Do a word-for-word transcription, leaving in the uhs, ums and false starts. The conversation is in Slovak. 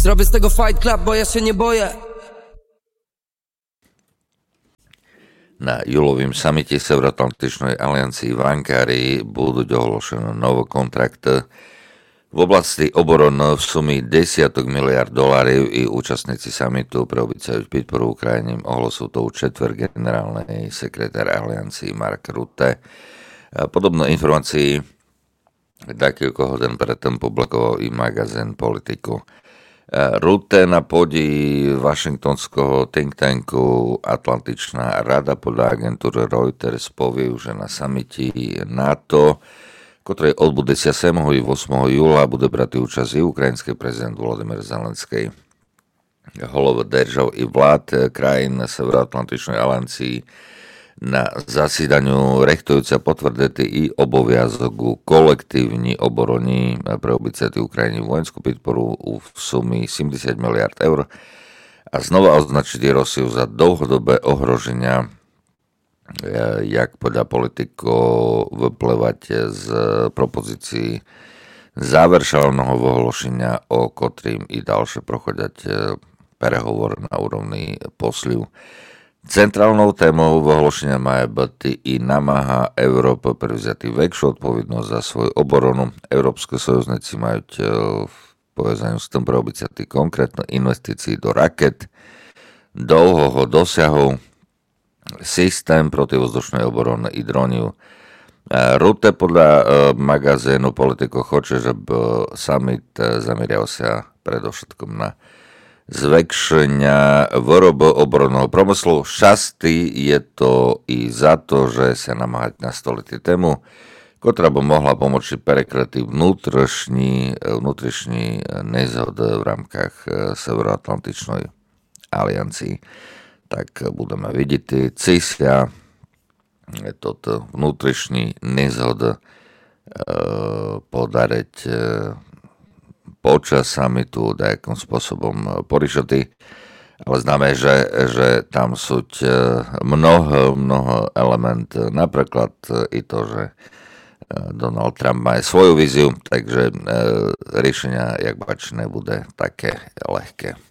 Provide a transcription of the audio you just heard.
Zrobię z tego fight club, bo ja się nie boję. Na júlovým samite Severoatlantičnej aliancii v Ankari budú ohlásené nové kontrakty v oblasti obrany v sumi desiatok miliard dolárov i účastníci samitu preobícajú byť pro Ukrajine. Ohlasil to četvrť generálnej sekretár aliancii Mark Rutte. Podobné informácií taký, koho ten predtým publikoval i magazín Politico. Rutte na pôdi washingtonského think tanku Atlantičná rada podľa agentúry Reuters povie, že na samiti NATO, ktoré odbude sa sedmého i ôsmeho júla, bude brať účasť i ukrajinský prezident Volodymyr Zelenský. Hlavy držav i vlád krajín Severoatlantičnej aliancii na zasídaniu rechtujúca potvrditi i oboviazok u kolektívni oboroni pre obicety Ukrajiny vojenskú podporu v sumi sedemdesiat miliard eur a znova označiť Rusiu za dlhodobé ohroženia, jak podľa Politico vyplevať z propozícií záveršálneho vyhlášenia, o ktorým i ďalšie prochodať prehovor na úrovni posliv. Centrálnou témou vyhlášenia má byť i namáha Európa prevziať väčšiu odpovednosť za svoju obranu. Európske sojuzníci majú v povezaniu s tým prerobiť konkrétne investície do raket, dlhého dosiahu, systém protivzdušnej obrany i droniu. Rutte podľa magazínu Politico chce, že summit zamerial sa predovšetkom na zväčšenia výroby obranného promyslu. Šastý je to i za to, že sa namáhať nastoliť tému, ktorá by mohla pomôcť prekrytý vnútrošní, vnútrošní nezhod v rámkach Severoatlantičnej aliancii. Tak budeme vidieť, císia toto vnútrošní nezhod podariť počas samitu nejakým spôsobom poriešiti, ale známe, že, že tam sú mnoho, mnoho element, napríklad i to, že Donald Trump má svoju víziu, takže riešenia, jak bač, nebude také ľahké.